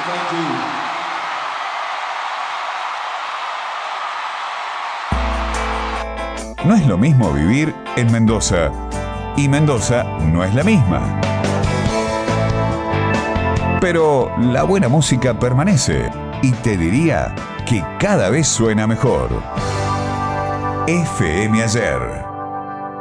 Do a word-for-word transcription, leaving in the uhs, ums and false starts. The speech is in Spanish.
No es lo mismo vivir en Mendoza, y Mendoza no es la misma. Pero la buena música permanece, y te diría que cada vez suena mejor. F M Ayer.